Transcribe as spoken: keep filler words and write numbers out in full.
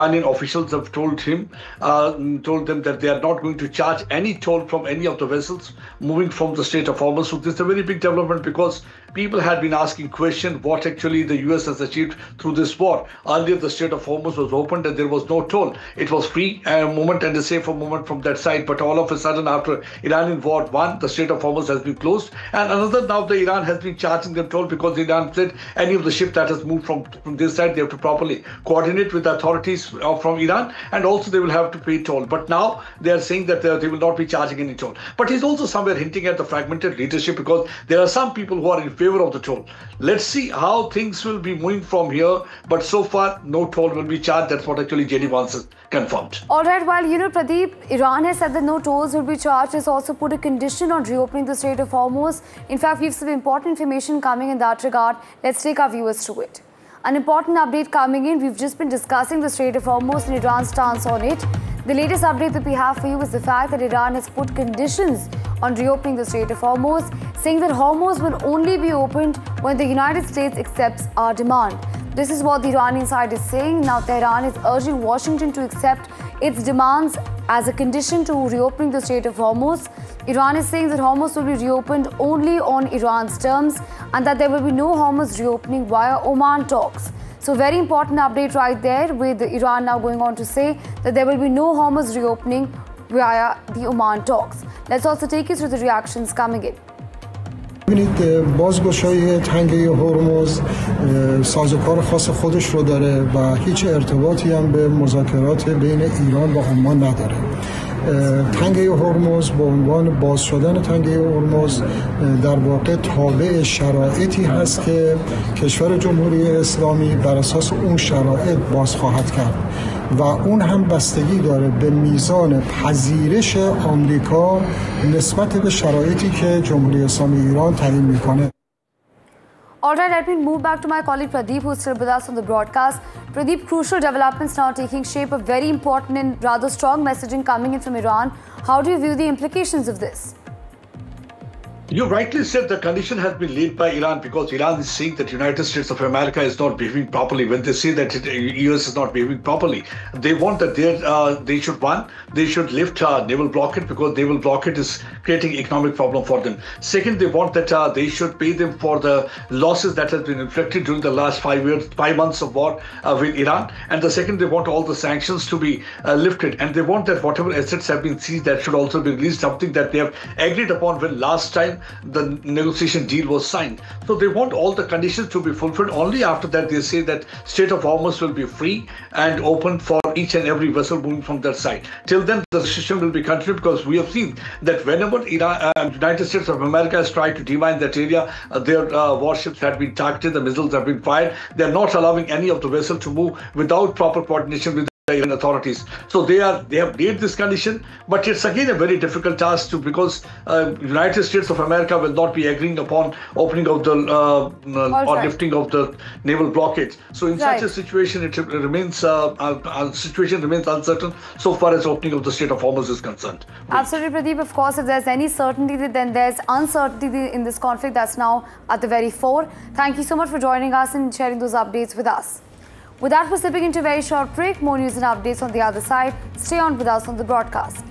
Iranian officials have told him, uh, told them that they are not going to charge any toll from any of the vessels moving from the Strait of Hormuz. So this is a very big development because people had been asking questions what actually the U S has achieved through this war. Earlier, the Strait of Hormuz was opened and there was no toll. It was free a moment and a safer moment from that side. But all of a sudden, after Iranian war one, the Strait of Hormuz has been closed. And another, now the Iran has been charging them toll because Iran said any of the ship that has moved from, from this side, they have to properly coordinate with the authorities from Iran, and also they will have to pay toll. But now they are saying that they will not be charging any toll. But he's also somewhere hinting at the fragmented leadership because there are some people who are in favor of the toll. Let's see how things will be moving from here. But so far, no toll will be charged. That's what actually J D Vance has confirmed. All right, while you know, Pradeep, Iran has said that no tolls will be charged. Has also put a condition on reopening the Strait of Hormuz. In fact, we have some important information coming in that regard. Let's take our viewers through it. An important update coming in. We've just been discussing the Strait of Hormuz and Iran's stance on it. The latest update that we have for you is the fact that Iran has put conditions on reopening the Strait of Hormuz, saying that Hormuz will only be opened when the United States accepts our demand. This is what the Iranian side is saying. Now, Tehran is urging Washington to accept its demands as a condition to reopening the Strait of Hormuz. Iran is saying that Hormuz will be reopened only on Iran's terms and that there will be no Hormuz reopening via Oman talks. So very important update right there, with Iran now going on to say that there will be no Hormuz reopening via the Oman talks. Let's also take you through the reactions coming in. ببینید بازگشایی تنگه هرمز سازوکار خاص خودش رو داره و هیچ ارتباطی هم به مذاکرات بین ایران و عمان نداره. تنگه هرمز به عنوان باز شدن تنگه هرمز در واقع تابع شرایطی هست که کشور جمهوری اسلامی بر اساس اون شرایط باز خواهد کرد و اون هم بستگی داره به میزان پذیرش آمریکا نسبت به شرایطی که جمهوری اسلامی ایران تعیین میکنه. All right, let me move back to my colleague Pradeep, who's still with us on the broadcast. Pradeep, crucial developments now taking shape, a very important and rather strong messaging coming in from Iran. How do you view the implications of this? You rightly said the condition has been laid by Iran because Iran is saying that United States of America is not behaving properly. When they say that the U S is not behaving properly, they want that uh, they should, one, they should lift uh, naval blockade because naval blockade is creating economic problem for them. Second, they want that uh, they should pay them for the losses that has been inflicted during the last five years, five months of war uh, with Iran. And the second, they want all the sanctions to be uh, lifted. And they want that whatever assets have been seized, that should also be released, something that they have agreed upon when last time the negotiation deal was signed. So they want all the conditions to be fulfilled. Only after that they say that Strait of Hormuz will be free and open for each and every vessel moving from that side. Till then, the situation will be continued because we have seen that whenever Iran, uh, United States of America has tried to demine that area, uh, their uh, warships had been targeted, the missiles have been fired. They are not allowing any of the vessels to move without proper coordination with Iranian authorities. So they are they have made this condition, but it's again a very difficult task to because uh, United States of America will not be agreeing upon opening of the uh, uh, or right. lifting of the naval blockades. So in right. such a situation, it remains uh, uh, situation remains uncertain so far as opening of the Strait of Hormuz is concerned. Absolutely, Pradeep. Of course, if there's any certainty, then there's uncertainty in this conflict that's now at the very fore. Thank you so much for joining us and sharing those updates with us. With that, we're stepping into a very short break. More news and updates on the other side. Stay on with us on the broadcast.